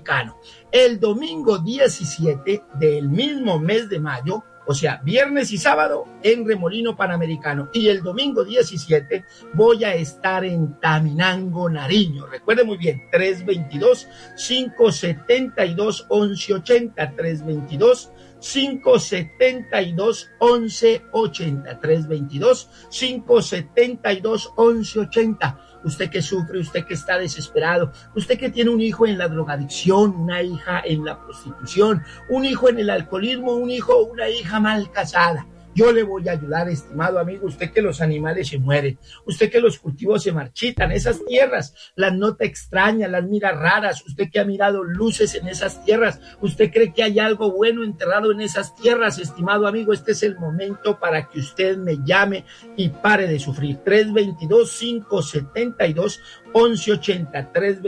Panamericano. El domingo 17 del mismo mes de mayo, o sea, viernes y sábado en Remolino Panamericano. Y el domingo 17 voy a estar en Taminango, Nariño. Recuerde muy bien, 322-572-1180, 322-572-1180, 322-572-1180. Usted que sufre, usted que está desesperado, usted que tiene un hijo en la drogadicción, una hija en la prostitución, un hijo en el alcoholismo, un hijo o una hija mal casada. Yo le voy a ayudar, estimado amigo, usted que los animales se mueren, usted que los cultivos se marchitan, esas tierras las nota extrañas, las mira raras, usted que ha mirado luces en esas tierras, usted cree que hay algo bueno enterrado en esas tierras, estimado amigo, este es el momento para que usted me llame y pare de sufrir. 322-572-1180,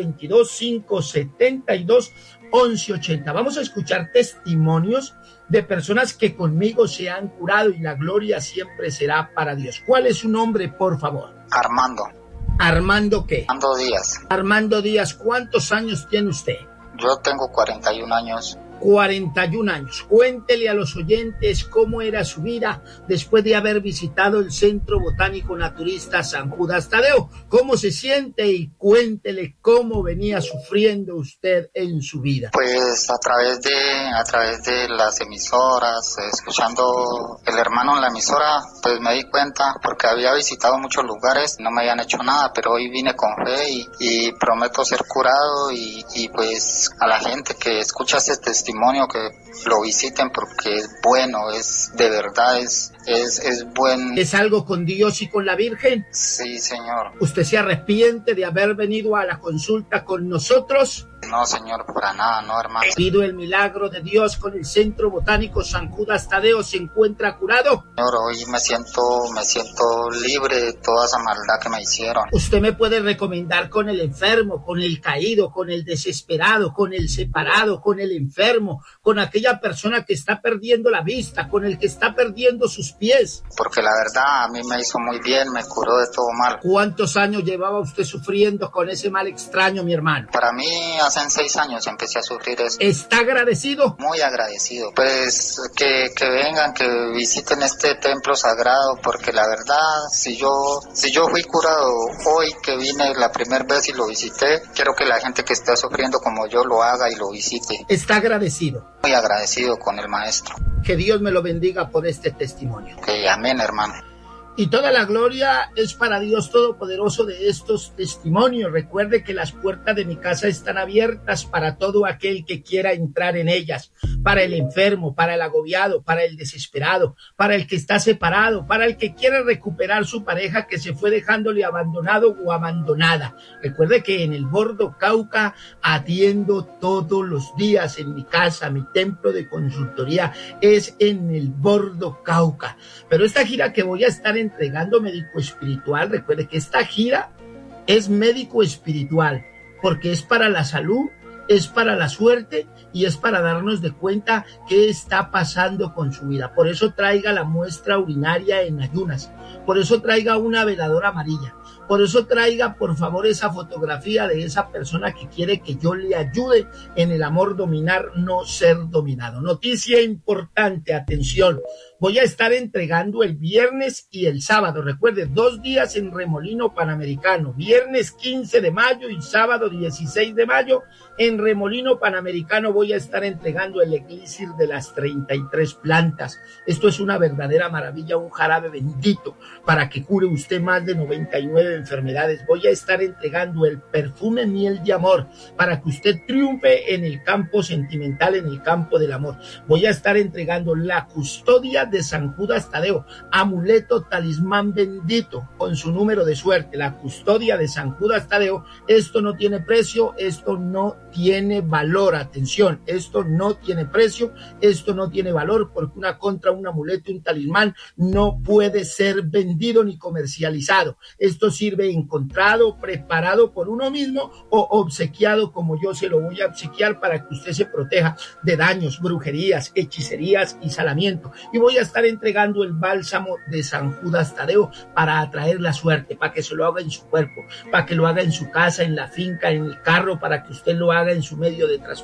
322-572-1180. Vamos a escuchar testimonios de personas que conmigo se han curado y la gloria siempre será para Dios. ¿Cuál es su nombre, por favor? Armando. ¿Armando qué? Armando Díaz. Armando Díaz, ¿cuántos años tiene usted? Yo tengo 41 años. 41 años. Cuéntele a los oyentes cómo era su vida después de haber visitado el Centro Botánico Naturista San Judas Tadeo. ¿Cómo se siente? Y cuéntele cómo venía sufriendo usted en su vida. Pues a través de las emisoras, escuchando el hermano en la emisora, pues me di cuenta, porque había visitado muchos lugares, no me habían hecho nada, pero hoy vine con fe y prometo ser curado y pues a la gente que escucha este testimonio que lo visiten porque es bueno, es de verdad, es buen. ¿Es algo con Dios y con la Virgen? Sí, señor. ¿Usted se arrepiente de haber venido a la consulta con nosotros? No, señor, para nada, no, hermano. ¿Pido el milagro de Dios con el Centro Botánico San Judas Tadeo? ¿Se encuentra curado? Señor, hoy me siento libre de toda esa maldad que me hicieron. Usted me puede recomendar con el enfermo, con el caído, con el desesperado, con el separado, con el enfermo, con aquella persona que está perdiendo la vista, con el que está perdiendo sus pies. Porque la verdad a mí me hizo muy bien, me curó de todo mal. ¿Cuántos años llevaba usted sufriendo con ese mal extraño, mi hermano? Para mí hace 6 años empecé a sufrir eso. ¿Está agradecido? Muy agradecido. Pues que vengan, que visiten este templo sagrado, porque la verdad, si yo fui curado hoy que vine la primera vez y lo visité, quiero que la gente que está sufriendo como yo lo haga y lo visite. ¿Está agradecido? Muy agradecido con el maestro. Que Dios me lo bendiga por este testimonio. Que amén, hermano. Y toda la gloria es para Dios Todopoderoso de estos testimonios. Recuerde que las puertas de mi casa están abiertas para todo aquel que quiera entrar en ellas. Para el enfermo, para el agobiado, para el desesperado, para el que está separado, para el que quiere recuperar su pareja que se fue dejándole abandonado o abandonada. Recuerde que en el Bordo Cauca atiendo todos los días en mi casa. Mi templo de consultoría es en el Bordo Cauca. Pero esta gira que voy a estar entregando médico espiritual, recuerde que esta gira es médico espiritual, porque es para la salud, es para la suerte y es para darnos de cuenta qué está pasando con su vida. Por eso traiga la muestra urinaria en ayunas, por eso traiga una veladora amarilla, por eso traiga por favor esa fotografía de esa persona que quiere que yo le ayude en el amor, dominar, no ser dominado. Noticia importante, atención, voy a estar entregando el viernes y el sábado, recuerde, 2 días en Remolino Panamericano, viernes 15 de mayo y sábado 16 de mayo, en Remolino Panamericano voy a estar entregando el elixir de las 33 plantas. Esto es una verdadera maravilla, un jarabe bendito para que cure usted más de 99 enfermedades. Voy a estar entregando el perfume miel de amor para que usted triunfe en el campo sentimental, en el campo del amor. Voy a estar entregando la custodia de San Judas Tadeo, amuleto talismán bendito con su número de suerte, la custodia de San Judas Tadeo. Esto no tiene precio, esto no tiene valor, atención, esto no tiene precio, esto no tiene valor, porque una contra, un amuleto, un talismán no puede ser vendido ni comercializado. Esto sirve encontrado, preparado por uno mismo o obsequiado como yo se lo voy a obsequiar para que usted se proteja de daños, brujerías, hechicerías y salamiento. Y voy a estar entregando el bálsamo de San Judas Tadeo para atraer la suerte, para que se lo haga en su cuerpo, para que lo haga en su casa, en la finca, en el carro, para que usted lo haga en su medio de transporte.